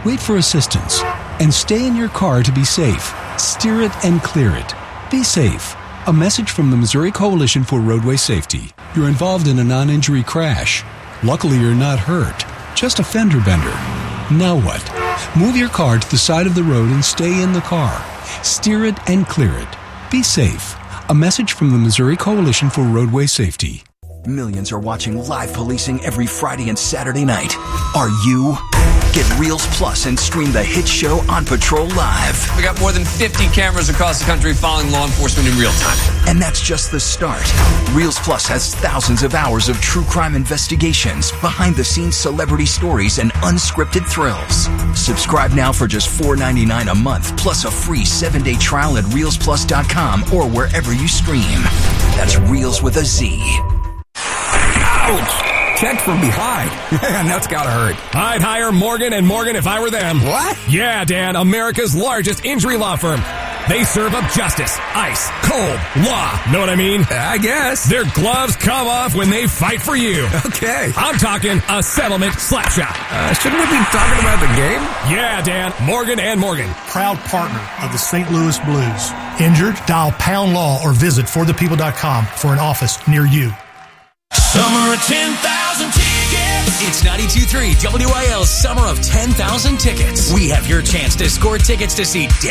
Wait for assistance. And stay in your car to be safe. Steer it and clear it. Be safe. A message from the Missouri Coalition for Roadway Safety. You're involved in a non-injury crash. Luckily, you're not hurt. Just a fender bender. Now what? Move your car to the side of the road and stay in the car. Steer it and clear it. Be safe. A message from the Missouri Coalition for Roadway Safety. Millions are watching live policing every Friday and Saturday night. Are you? Get Reels Plus and stream the hit show On Patrol Live. We got more than 50 cameras across the country following law enforcement in real time. And that's just the start. Reels Plus has thousands of hours of true crime investigations, behind-the-scenes celebrity stories, and unscripted thrills. Subscribe now for just $4.99 a month, plus a free 7-day trial at reelsplus.com or wherever you stream. That's Reels with a Z. Ouch! Checked from behind. Man, that's gotta hurt. I'd hire Morgan & Morgan if I were them. What? Yeah, Dan, America's largest injury law firm. They serve up justice, ice, cold, law. Know what I mean? I guess. Their gloves come off when they fight for you. Okay. I'm talking a settlement slap shot. Shouldn't we be talking about the game? Yeah, Dan, Morgan & Morgan. Proud partner of the St. Louis Blues. Injured? Dial Pound Law or visit forthepeople.com for an office near you. Summer of 10,000 tickets. It's 92.3 WIL's Summer of 10,000 Tickets. We have your chance to score tickets to see Dan